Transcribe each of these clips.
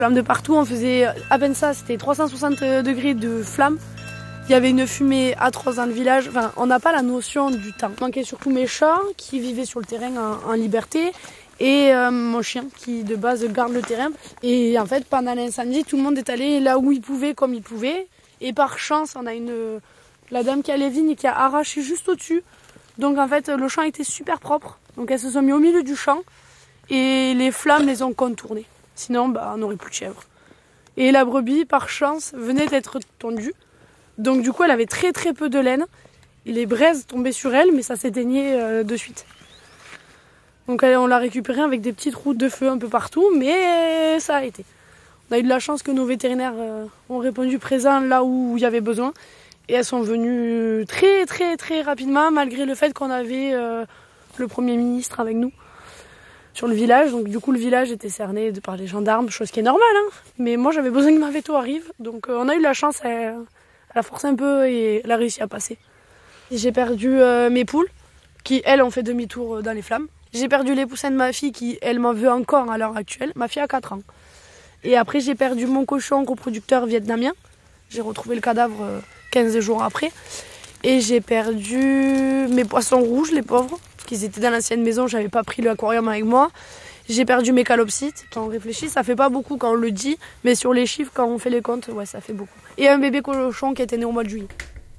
Flammes de partout, on faisait à peine ça, c'était 360 degrés de flammes. Il y avait une fumée atroce dans le village, enfin, on n'a pas la notion du temps. Il manquait surtout mes chats qui vivaient sur le terrain en liberté et mon chien qui de base garde le terrain. Et en fait pendant l'incendie, tout le monde est allé là où il pouvait, comme il pouvait. Et par chance, on a la dame qui a les vignes qui a arraché juste au-dessus. Donc en fait le champ était super propre. Donc elles se sont mises au milieu du champ et les flammes les ont contournées. Sinon on n'aurait plus de chèvres. Et la brebis par chance venait d'être tondue. Donc du coup elle avait très très peu de laine. Et les braises tombaient sur elle mais ça s'éteignait de suite. Donc on l'a récupérée avec des petites routes de feu un peu partout, mais ça a été. On a eu de la chance que nos vétérinaires ont répondu présent là où il y avait besoin. Et elles sont venues très très très rapidement, malgré le fait qu'on avait le Premier ministre avec nous sur le village. Donc du coup le village était cerné par les gendarmes, chose qui est normale. Hein. Mais moi j'avais besoin que ma véto arrive. Donc on a eu de la chance, elle a forcé un peu et elle a réussi à passer. J'ai perdu mes poules, qui elles ont fait demi-tour dans les flammes. J'ai perdu les poussins de ma fille qui, elle, m'en veut encore à l'heure actuelle. Ma fille a 4 ans. Et après, j'ai perdu mon cochon reproducteur vietnamien. J'ai retrouvé le cadavre 15 jours après. Et j'ai perdu mes poissons rouges, les pauvres. Parce qu'ils étaient dans l'ancienne maison, j'avais pas pris l'aquarium avec moi. J'ai perdu mes calopsites. Quand on réfléchit, ça fait pas beaucoup quand on le dit. Mais sur les chiffres, quand on fait les comptes, ouais, ça fait beaucoup. Et un bébé cochon qui était né au mois de juillet.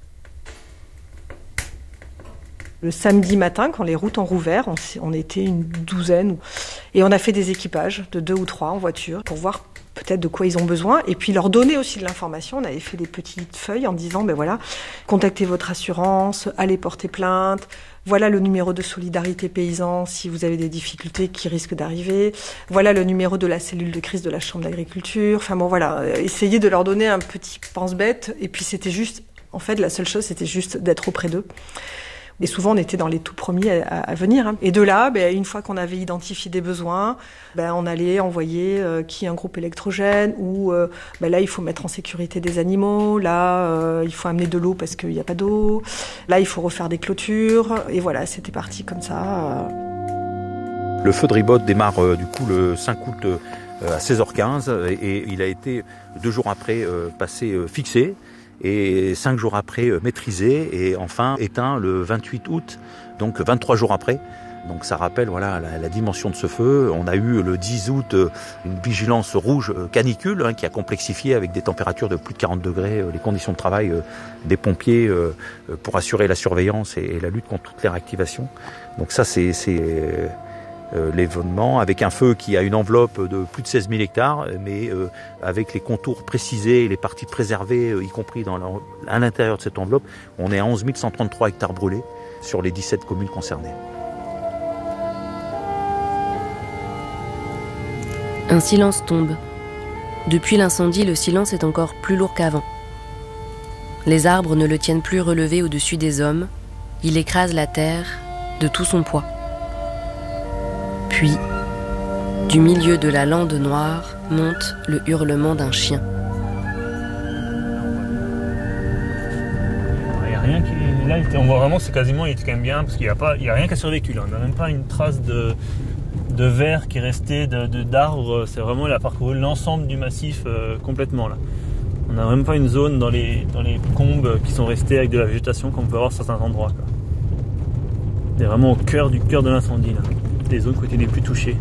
Le samedi matin, quand les routes ont rouvert, on était une douzaine. Et on a fait des équipages de 2 ou 3 en voiture pour voir peut-être de quoi ils ont besoin. Et puis leur donner aussi de l'information. On avait fait des petites feuilles en disant, ben voilà, contactez votre assurance, allez porter plainte. Voilà le numéro de solidarité paysan si vous avez des difficultés qui risquent d'arriver. Voilà le numéro de la cellule de crise de la Chambre d'agriculture. Enfin bon, voilà, essayer de leur donner un petit pense-bête. Et puis c'était juste, en fait, la seule chose, c'était juste d'être auprès d'eux. Et souvent, on était dans les tout premiers à venir. Hein. Et de là, une fois qu'on avait identifié des besoins, on allait envoyer qui un groupe électrogène ou là, il faut mettre en sécurité des animaux. Là, il faut amener de l'eau parce qu'il n'y a pas d'eau. Là, il faut refaire des clôtures. Et voilà, c'était parti comme ça. Le feu de Ribote démarre du coup le 5 août à 16h15 et il a été 2 jours après passé fixé. Et 5 jours après maîtrisé et enfin éteint le 28 août, donc 23 jours après. Donc ça rappelle voilà la dimension de ce feu. On a eu le 10 août une vigilance rouge canicule qui a complexifié avec des températures de plus de 40 degrés les conditions de travail des pompiers pour assurer la surveillance et la lutte contre toutes les réactivations. Donc ça c'est l'événement, avec un feu qui a une enveloppe de plus de 16 000 hectares, mais avec les contours précisés et les parties préservées, y compris à l'intérieur de cette enveloppe, on est à 11 133 hectares brûlés sur les 17 communes concernées. Un silence tombe. Depuis l'incendie, le silence est encore plus lourd qu'avant. Les arbres ne le tiennent plus relevé au-dessus des hommes. Il écrase la terre de tout son poids. Puis, du milieu de la lande noire, monte le hurlement d'un chien. Il n'y a rien qui... Là, on voit vraiment que c'est quasiment, il était quand même bien, parce qu'il n'y a rien qui a survécu là. On n'a même pas une trace de verre qui est resté, d'arbres. C'est vraiment, il a parcouru l'ensemble du massif complètement là. On n'a même pas une zone dans les combes qui sont restées avec de la végétation comme on peut avoir à certains endroits. Quoi. C'est vraiment au cœur de l'incendie là. Des zones qui ont été les plus touchées.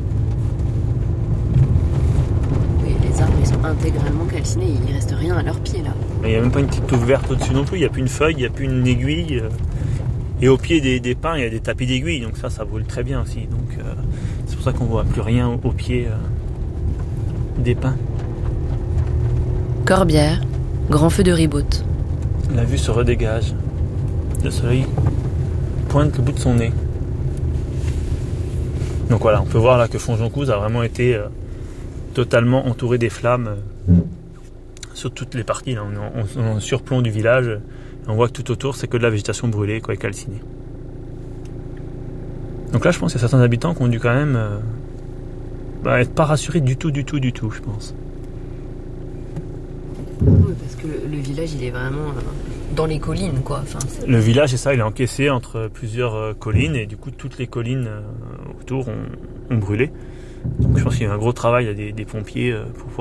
Oui, les arbres ils sont intégralement calcinés, il ne reste rien à leurs pieds là. Il n'y a même pas une petite touffe verte au-dessus non plus, il n'y a plus une feuille, il n'y a plus une aiguille. Et au pied des pins, il y a des tapis d'aiguilles, donc ça brûle très bien aussi. Donc c'est pour ça qu'on ne voit plus rien au pied des pins. Corbière, grand feu de Ribote. La vue se redégage. Le soleil pointe le bout de son nez. Donc voilà, on peut voir là que Fonjoncouze a vraiment été totalement entouré des flammes sur toutes les parties. Là. On est en surplomb du village. Et on voit que tout autour, c'est que de la végétation brûlée, quoi, et calcinée. Donc là, je pense qu'il y a certains habitants qui ont dû quand même être pas rassurés du tout, je pense. Oui, parce que le village, il est vraiment dans les collines, quoi. Enfin, le village, c'est ça, il est encaissé entre plusieurs collines et du coup, toutes les collines autour ont brûlé. Donc je pense qu'il y a un gros travail des pompiers pour pouvoir